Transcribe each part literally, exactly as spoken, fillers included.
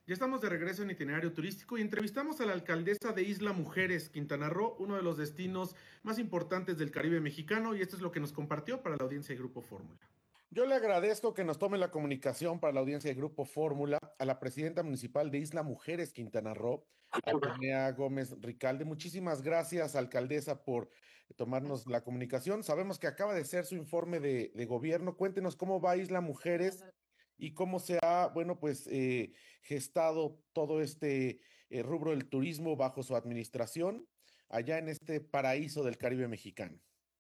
Ya estamos de regreso en Itinerario Turístico y entrevistamos a la alcaldesa de Isla Mujeres, Quintana Roo, uno de los destinos más importantes del Caribe mexicano, y esto es lo que nos compartió para la audiencia de Grupo Fórmula. Yo le agradezco que nos tome la comunicación para la audiencia de Grupo Fórmula a la presidenta municipal de Isla Mujeres, Quintana Roo, Atenea Gómez Ricalde. Muchísimas gracias, alcaldesa, por tomarnos la comunicación. Sabemos que acaba de ser su informe de, de gobierno. Cuéntenos cómo va Isla Mujeres y cómo se ha, bueno, pues eh, gestado todo este eh, rubro del turismo bajo su administración allá en este paraíso del Caribe mexicano.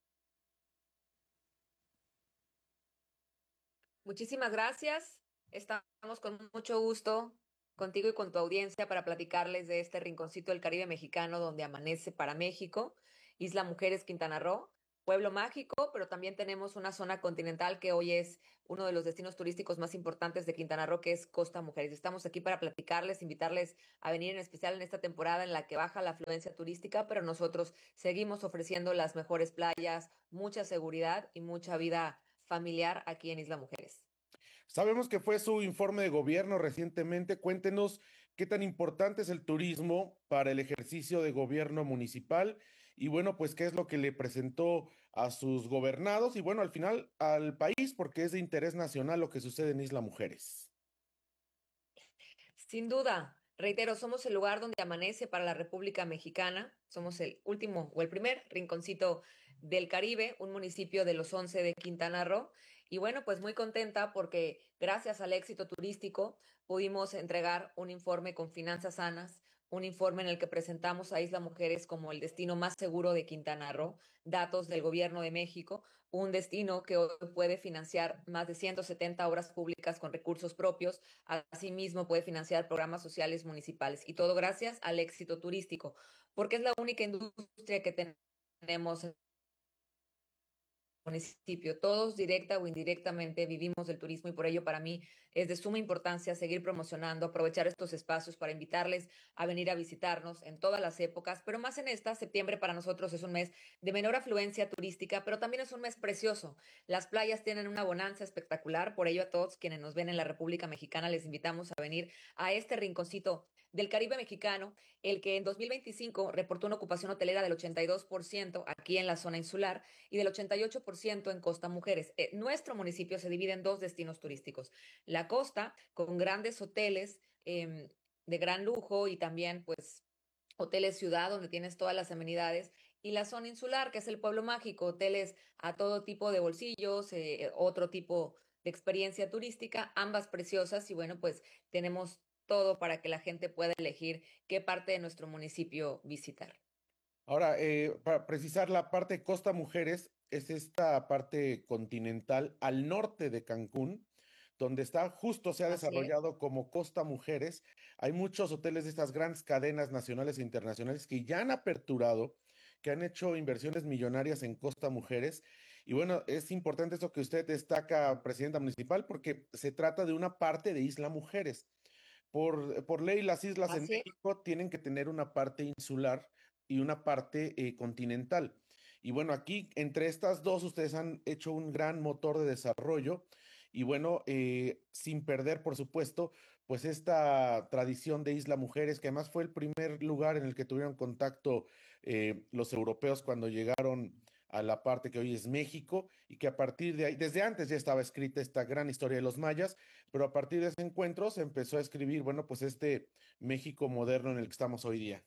Muchísimas gracias. Estamos con mucho gusto contigo y con tu audiencia para platicarles de este rinconcito del Caribe mexicano donde amanece para México, Isla Mujeres, Quintana Roo, pueblo mágico, pero también tenemos una zona continental que hoy es uno de los destinos turísticos más importantes de Quintana Roo, que es Costa Mujeres. Estamos aquí para platicarles, invitarles a venir en especial en esta temporada en la que baja la afluencia turística, pero nosotros seguimos ofreciendo las mejores playas, mucha seguridad y mucha vida familiar aquí en Isla Mujeres. Sabemos que fue su informe de gobierno recientemente. Cuéntenos qué tan importante es el turismo para el ejercicio de gobierno municipal y bueno, pues qué es lo que le presentó a sus gobernados y bueno, al final al país, porque es de interés nacional lo que sucede en Isla Mujeres. Sin duda, reitero, somos el lugar donde amanece para la República Mexicana. Somos el último o el primer rinconcito del Caribe, un municipio de los once de Quintana Roo. Y bueno, pues muy contenta porque gracias al éxito turístico pudimos entregar un informe con finanzas sanas, un informe en el que presentamos a Isla Mujeres como el destino más seguro de Quintana Roo, datos del gobierno de México, un destino que hoy puede financiar más de ciento setenta obras públicas con recursos propios. Asimismo, puede financiar programas sociales municipales y todo gracias al éxito turístico, porque es la única industria que tenemos municipio. Todos, directa o indirectamente, vivimos del turismo y por ello para mí es de suma importancia seguir promocionando, aprovechar estos espacios para invitarles a venir a visitarnos en todas las épocas, pero más en esta. Septiembre para nosotros es un mes de menor afluencia turística, pero también es un mes precioso. Las playas tienen una bonanza espectacular, por ello a todos quienes nos ven en la República Mexicana les invitamos a venir a este rinconcito del Caribe mexicano, el que en dos mil veinticinco reportó una ocupación hotelera del ochenta y dos por ciento aquí en la zona insular y del ochenta y ocho por ciento en Costa Mujeres. Eh, nuestro municipio se divide en dos destinos turísticos. La costa, con grandes hoteles eh, de gran lujo y también pues hoteles ciudad donde tienes todas las amenidades, y la zona insular, que es el pueblo mágico, hoteles a todo tipo de bolsillos, eh, otro tipo de experiencia turística, ambas preciosas y bueno, pues tenemos todo para que la gente pueda elegir qué parte de nuestro municipio visitar. Ahora, eh, para precisar, la parte de Costa Mujeres es esta parte continental al norte de Cancún, donde está justo se ha Así es. desarrollado como Costa Mujeres. Hay muchos hoteles de estas grandes cadenas nacionales e internacionales que ya han aperturado, que han hecho inversiones millonarias en Costa Mujeres. Y bueno, es importante eso que usted destaca, presidenta municipal, porque se trata de una parte de Isla Mujeres. Por, por ley, las islas en Así es. México tienen que tener una parte insular y una parte eh, continental. Y bueno, aquí entre estas dos ustedes han hecho un gran motor de desarrollo y bueno, eh, sin perder, por supuesto, pues esta tradición de Isla Mujeres, que además fue el primer lugar en el que tuvieron contacto eh, los europeos cuando llegaron a la parte que hoy es México y que a partir de ahí, desde antes ya estaba escrita esta gran historia de los mayas, pero a partir de ese encuentro se empezó a escribir, bueno, pues este México moderno en el que estamos hoy día.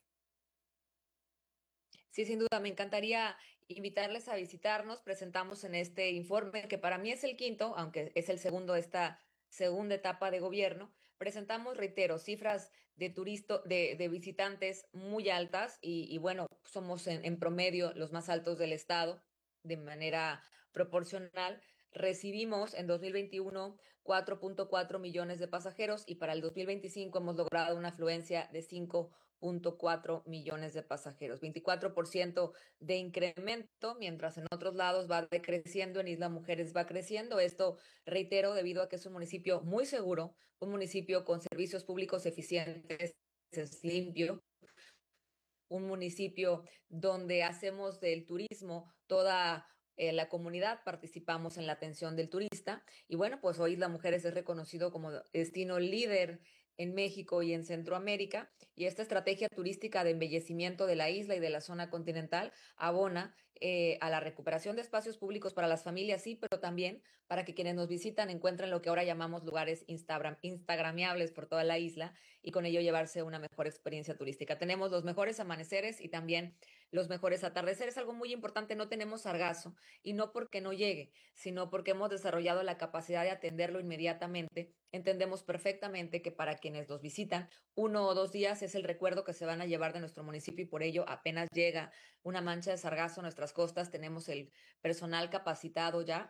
Sí, sin duda, me encantaría invitarles a visitarnos. Presentamos en este informe, que para mí es el quinto, aunque es el segundo de esta segunda etapa de gobierno. Presentamos, reitero, cifras de turisto, de, de visitantes muy altas y, y bueno, somos en, en promedio los más altos del estado de manera proporcional. Recibimos en dos mil veintiuno cuatro punto cuatro millones de pasajeros y para el dos mil veinticinco hemos logrado una afluencia de cinco punto cuatro millones de pasajeros, veinticuatro por ciento de incremento, mientras en otros lados va decreciendo, en Isla Mujeres va creciendo. Esto, reitero, debido a que es un municipio muy seguro, un municipio con servicios públicos eficientes, es limpio, un municipio donde hacemos del turismo toda eh, la comunidad, participamos en la atención del turista y bueno, pues hoy Isla Mujeres es reconocido como destino líder en México y en Centroamérica, y esta estrategia turística de embellecimiento de la isla y de la zona continental abona eh, a la recuperación de espacios públicos para las familias, sí, pero también para que quienes nos visitan encuentren lo que ahora llamamos lugares Instagram, instagramiables por toda la isla y con ello llevarse una mejor experiencia turística. Tenemos los mejores amaneceres y también los mejores atardeceres. Algo muy importante, no tenemos sargazo y no porque no llegue, sino porque hemos desarrollado la capacidad de atenderlo inmediatamente. Entendemos perfectamente que para quienes los visitan, uno o dos días es el recuerdo que se van a llevar de nuestro municipio y por ello apenas llega una mancha de sargazo a nuestras costas, tenemos el personal capacitado ya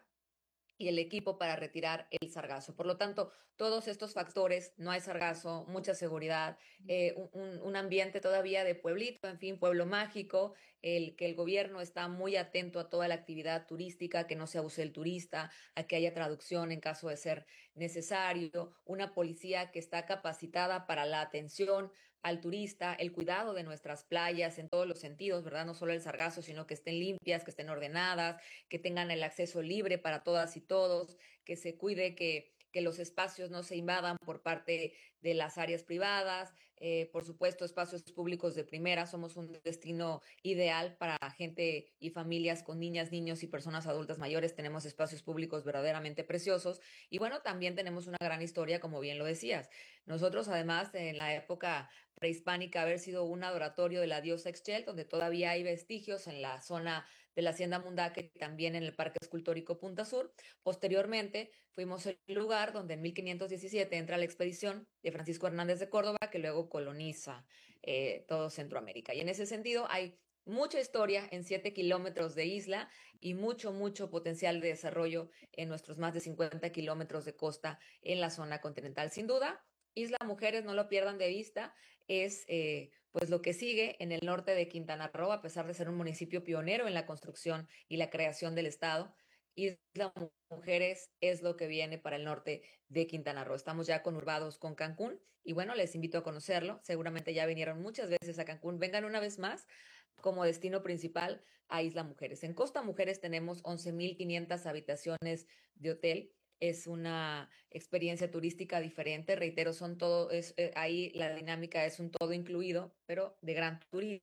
y el equipo para retirar el sargazo. Por lo tanto, todos estos factores, no hay sargazo, mucha seguridad, eh, un, un, ambiente todavía de pueblito, en fin, pueblo mágico, el que el gobierno está muy atento a toda la actividad turística, que no se abuse el turista, a que haya traducción en caso de ser necesario, una policía que está capacitada para la atención al turista, el cuidado de nuestras playas en todos los sentidos, ¿verdad? No solo el sargazo, sino que estén limpias, que estén ordenadas, que tengan el acceso libre para todas y todos, que se cuide que, que los espacios no se invadan por parte de las áreas privadas, eh, por supuesto espacios públicos de primera, somos un destino ideal para gente y familias con niñas, niños y personas adultas mayores, tenemos espacios públicos verdaderamente preciosos y bueno, también tenemos una gran historia, como bien lo decías. Nosotros además en la época prehispánica haber sido un adoratorio de la diosa Ixchel, donde todavía hay vestigios en la zona de la Hacienda Mundaque y también en el Parque Escultórico Punta Sur. Posteriormente fuimos el lugar donde en mil quinientos diecisiete entra la expedición de Francisco Hernández de Córdoba, que luego coloniza eh, todo Centroamérica. Y en ese sentido hay mucha historia en siete kilómetros de isla y mucho, mucho potencial de desarrollo en nuestros más de cincuenta kilómetros de costa en la zona continental. Sin duda, Isla Mujeres, no lo pierdan de vista, es eh, pues lo que sigue en el norte de Quintana Roo, a pesar de ser un municipio pionero en la construcción y la creación del Estado. Isla Mujeres es lo que viene para el norte de Quintana Roo. Estamos ya conurbados con Cancún y bueno, les invito a conocerlo. Seguramente ya vinieron muchas veces a Cancún. Vengan una vez más como destino principal a Isla Mujeres. En Costa Mujeres tenemos once mil quinientas habitaciones de hotel. Es una experiencia turística diferente, reitero, son todo, es, eh, ahí la dinámica es un todo incluido, pero de gran turismo.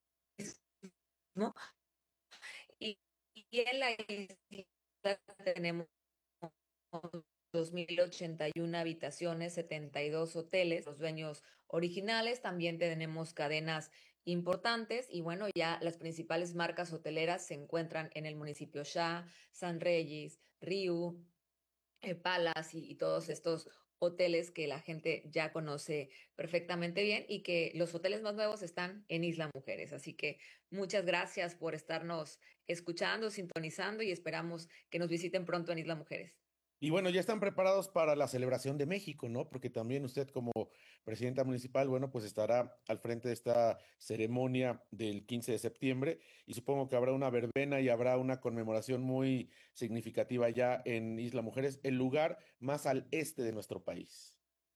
Y, y en la isla tenemos dos mil ochenta y una habitaciones, setenta y dos hoteles, los dueños originales, también tenemos cadenas importantes y bueno, ya las principales marcas hoteleras se encuentran en el municipio Xá, San Reyes, Riu, eh, Palace y, y todos estos hoteles que la gente ya conoce perfectamente bien y que los hoteles más nuevos están en Isla Mujeres. Así que muchas gracias por estarnos escuchando, sintonizando y esperamos que nos visiten pronto en Isla Mujeres. Y bueno, ya están preparados para la celebración de México, ¿no? Porque también usted como presidenta municipal, bueno, pues estará al frente de esta ceremonia del quince de septiembre y supongo que habrá una verbena y habrá una conmemoración muy significativa ya en Isla Mujeres, el lugar más al este de nuestro país.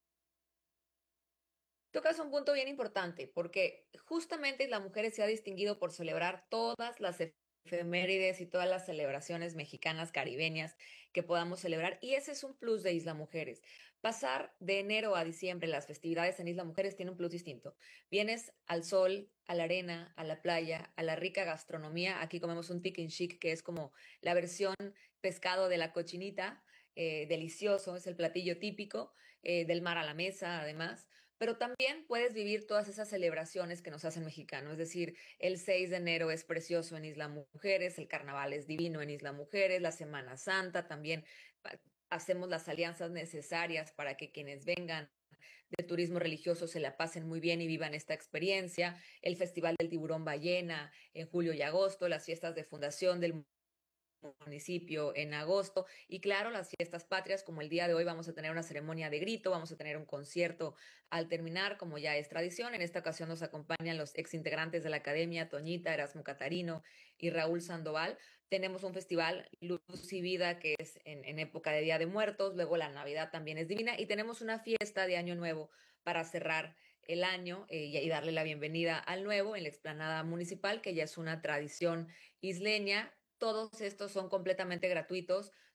Tocas un punto bien importante, porque justamente Isla Mujeres se ha distinguido por celebrar todas las efemérides y todas las celebraciones mexicanas, caribeñas que podamos celebrar, y ese es un plus de Isla Mujeres. Pasar de enero a diciembre las festividades en Isla Mujeres tiene un plus distinto. Vienes al sol, a la arena, a la playa, a la rica gastronomía. Aquí comemos un tikin chic, que es como la versión pescado de la cochinita, eh, delicioso, es el platillo típico, eh, del mar a la mesa, además, pero también puedes vivir todas esas celebraciones que nos hacen mexicanos, es decir, el seis de enero es precioso en Isla Mujeres, el carnaval es divino en Isla Mujeres, la Semana Santa también hacemos las alianzas necesarias para que quienes vengan de turismo religioso se la pasen muy bien y vivan esta experiencia, el Festival del Tiburón Ballena en julio y agosto, las fiestas de fundación del municipio en agosto y claro, las fiestas patrias, como el día de hoy vamos a tener una ceremonia de grito, vamos a tener un concierto al terminar, como ya es tradición. En esta ocasión nos acompañan los exintegrantes de la academia, Toñita, Erasmo Catarino y Raúl Sandoval. Tenemos un festival Luz y Vida que es en, en época de Día de Muertos, luego la Navidad también es divina y tenemos una fiesta de Año Nuevo para cerrar el año eh, y darle la bienvenida al nuevo en la explanada municipal, que ya es una tradición isleña. Todos estos son completamente gratuitos,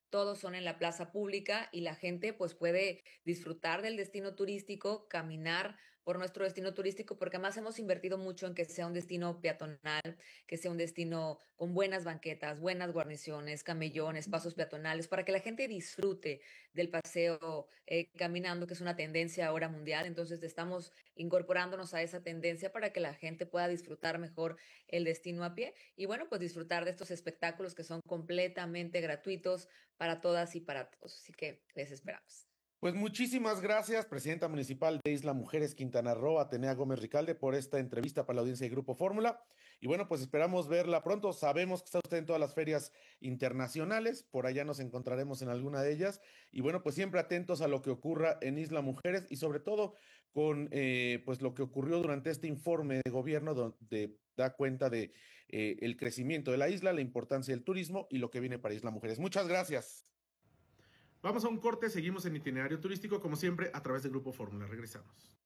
todos son en la plaza pública y la gente pues puede disfrutar del destino turístico, caminar por nuestro destino turístico, porque además hemos invertido mucho en que sea un destino peatonal, que sea un destino con buenas banquetas, buenas guarniciones, camellones, pasos peatonales, para que la gente disfrute del paseo eh, caminando, que es una tendencia ahora mundial. Entonces estamos incorporándonos a esa tendencia para que la gente pueda disfrutar mejor el destino a pie y bueno, pues disfrutar de estos espectáculos que son completamente gratuitos para todas y para todos. Así que les esperamos. Pues muchísimas gracias, presidenta municipal de Isla Mujeres, Quintana Roo, Atenea Gómez Ricalde, por esta entrevista para la audiencia de Grupo Fórmula. Y bueno, pues esperamos verla pronto. Sabemos que está usted en todas las ferias internacionales, por allá nos encontraremos en alguna de ellas. Y bueno, pues siempre atentos a lo que ocurra en Isla Mujeres y sobre todo con eh, pues lo que ocurrió durante este informe de gobierno donde da cuenta de eh, el crecimiento de la isla, la importancia del turismo y lo que viene para Isla Mujeres. Muchas gracias. Vamos a un corte, seguimos en itinerario turístico, como siempre, a través del Grupo Fórmula. Regresamos.